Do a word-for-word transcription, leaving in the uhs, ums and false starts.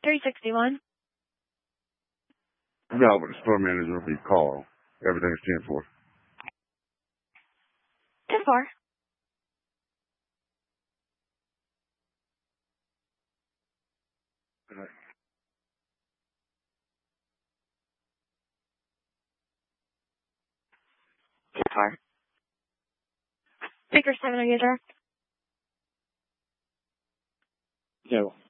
three sixty-one. No, but the store manager will be called. Everything's ten four. ten four. Good night. ten four. Speaker seven, are you there? No.